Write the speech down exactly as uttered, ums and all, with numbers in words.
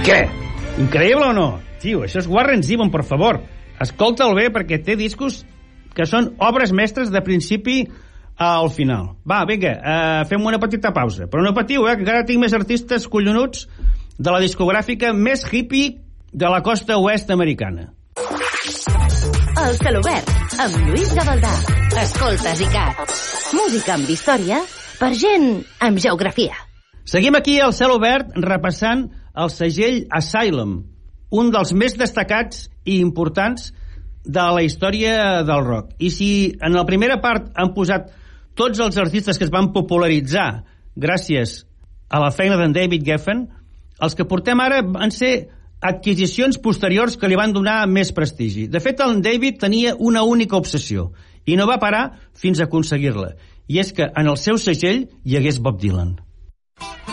Què? Increïble o no? Tio, això és Warren Zevon, per favor. Escolta'l bé, perquè té discos que són obres mestres de principi al final. Va, vinga, uh, fem una petita pausa. Però no patiu, eh, que encara tinc més artistes collonuts de la discogràfica més hippie de la costa oest americana. El Celobert, amb Lluís Gavaldà. Escoltes i cat. Música amb història per gent amb geografia. Seguim aquí al Cel Obert repassant el segell Asylum, un dels més destacats i importants de la història del rock. I si en la primera part han posat tots els artistes que es van popularitzar gràcies a la feina d'en David Geffen, els que portem ara van ser adquisicions posteriors que li van donar més prestigi. De fet, el David tenia una única obsessió i no va parar fins a aconseguir-la, i és que en el seu segell hi hagués Bob Dylan.